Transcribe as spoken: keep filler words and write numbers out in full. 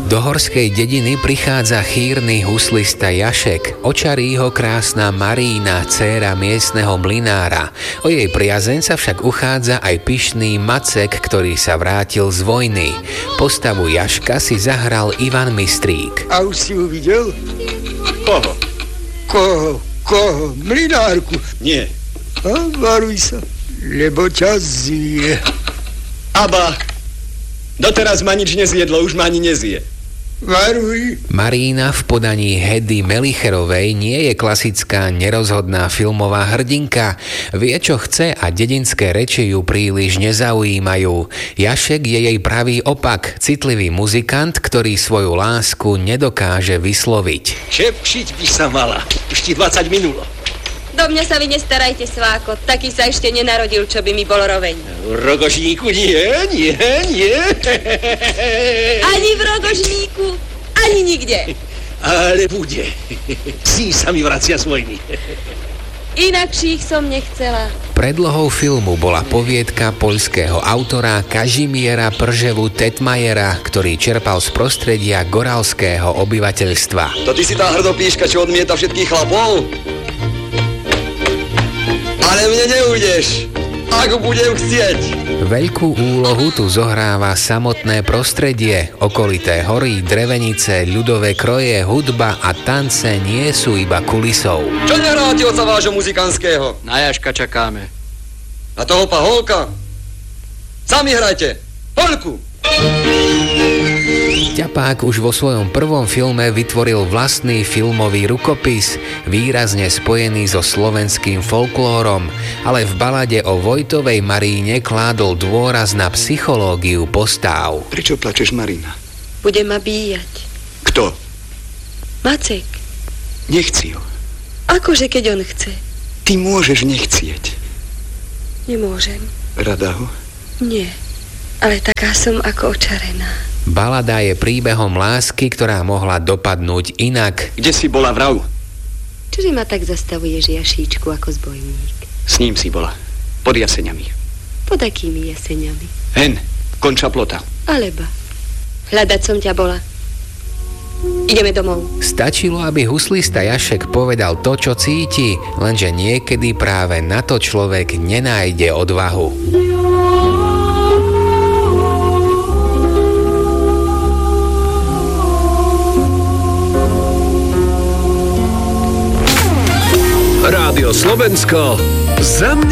Do horskej dediny prichádza chýrny huslista Jašek, očarí ho krásna Marína, dcéra miestneho mlynára. O jej priazeň sa však uchádza aj pyšný Macek, ktorý sa vrátil z vojny. Postavu Jaška si zahral Ivan Mistrík. A už si ju videl? Koho? Koho? Koho? Mlynárku? Nie. A varuj sa, lebo ťa zje. Aba, doteraz ma nič nezjedlo, už ma ani nezje. Varuj. Marína v podaní Hedy Melicherovej nie je klasická nerozhodná filmová hrdinka. Vie, čo chce a dedinské reči ju príliš nezaujímajú. Jašek je jej pravý opak, citlivý muzikant, ktorý svoju lásku nedokáže vysloviť. Čepšiť by sa mala, už ti dvadsať minulo. Do mňa sa vy nestarajte, sváko, taký sa ešte nenarodil, čo by mi bol roveň. V rogožníku nie, nie, nie. Ani v rogožníku, ani nikde. Ale bude. Psi sa mi vracia svojmi. Inakších som nechcela. Predlohou filmu bola poviedka poľského autora Kažimiera Prževu Tetmajera, ktorý čerpal z prostredia goralského obyvateľstva. To ty si tá hrdopíška, čo odmieta všetkých chlapov? Ale mne neujdeš, ak budem chcieť. Veľkú úlohu tu zohráva samotné prostredie. Okolité hory, drevenice, ľudové kroje, hudba a tance nie sú iba kulisou. Čo nehráte oca vášho muzikantského? Na Jaška čakáme. A toho paholka? Sami hrajte. Polku! Ťapák už vo svojom prvom filme vytvoril vlastný filmový rukopis, výrazne spojený so slovenským folklórom, ale v balade o Vojtovej Maríne kládol dôraz na psychológiu postáv. Prečo plačeš, Marina? Bude ma bíjať. Kto? Macek. Nechci ho. Akože keď on chce? Ty môžeš nechcieť. Nemôžem. Rada ho? Nie, ale taká som ako očarená. Balada je príbehom lásky, ktorá mohla dopadnúť inak. Kde si bola vrav? Čože ma tak zastavuješ, Jašíčku, ako zbojník? S ním si bola. Pod jaseňami. Pod akými jaseňami? Hen, konča plota. Alebo. Hľadať som ťa bola. Ideme domov. Stačilo, aby huslista Jašek povedal to, čo cíti, lenže niekedy práve na to človek nenájde odvahu. Rádio Slovensko. Za mňa.